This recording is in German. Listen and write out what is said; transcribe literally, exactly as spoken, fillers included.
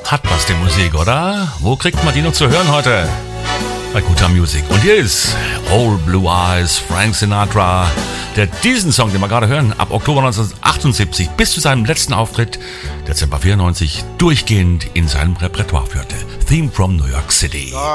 Hat was die Musik, oder? Wo kriegt man die noch zu hören heute? Bei guter Musik. Und hier ist Old Blue Eyes, Frank Sinatra, der diesen Song, den wir gerade hören, ab Oktober neunzehnhundertachtundsiebzig bis zu seinem letzten Auftritt, Dezember vierundneunzig, durchgehend in seinem Repertoire führte. Theme from New York City.